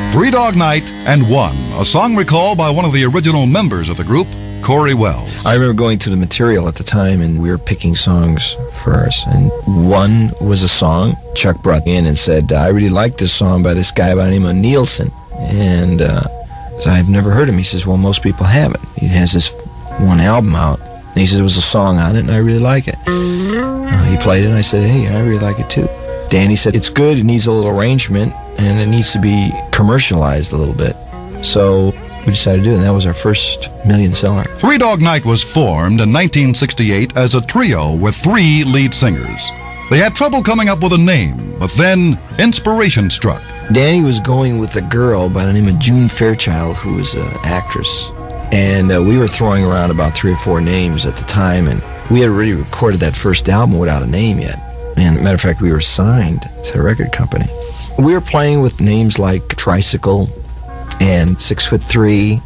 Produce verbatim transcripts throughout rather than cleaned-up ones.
Three Dog Night and One, a song recalled by one of the original members of the group, Corey Wells. I remember going to the material at the time, and we were picking songs for us, and one was a song Chuck brought in and said, I really like this song by this guy by the name of Nielsen. And uh, so I've never heard him. He says, well, most people haven't. He has this one album out. And he says, there was a song on it, and I really like it. Uh, he played it, and I said, hey, I really like it too. Danny said, it's good, it needs a little arrangement, and it needs to be commercialized a little bit. So we decided to do it, and that was our first million seller. Three Dog Night was formed in nineteen sixty-eight as a trio with three lead singers. They had trouble coming up with a name, but then inspiration struck. Danny was going with a girl by the name of June Fairchild, who was an actress. And uh, we were throwing around about three or four names at the time, and we had already recorded that first album without a name yet. And as a matter of fact, we were signed to the record company. We were playing with names like Tricycle and Six Foot Three.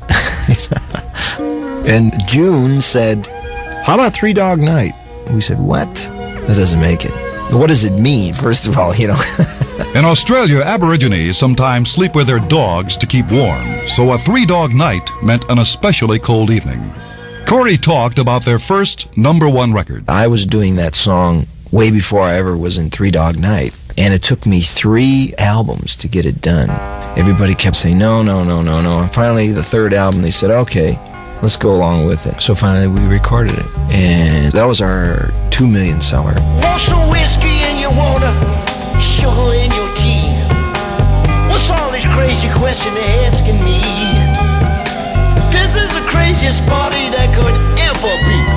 And June said, how about Three Dog Night? We said, what? That doesn't make it. What does it mean, first of all, you know? In Australia, Aborigines sometimes sleep with their dogs to keep warm, so a three-dog night meant an especially cold evening. Corey talked about their first number one record. I was doing that song way before I ever was in Three Dog Night, and it took me three albums to get it done. Everybody kept saying, no, no, no, no, no. And finally, the third album, they said, okay, let's go along with it. So finally, we recorded it, and that was our two million seller. Want some whiskey in your water, sugar in your tea? What's all this crazy question they're asking me? This is the craziest party that could ever be.